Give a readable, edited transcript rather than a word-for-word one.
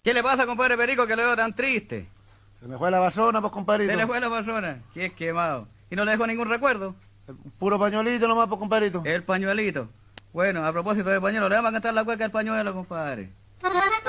¿Qué le pasa, compadre Perico, que lo veo tan triste? Se me fue la basona, pues, compadrito. Se le fue la persona. Qué quemado. ¿Y no le dejó ningún recuerdo? Puro pañuelito nomás, pues, compadrito. El pañuelito. Bueno, a propósito de pañuelo, le vamos a cantar la cueca del pañuelo, compadre.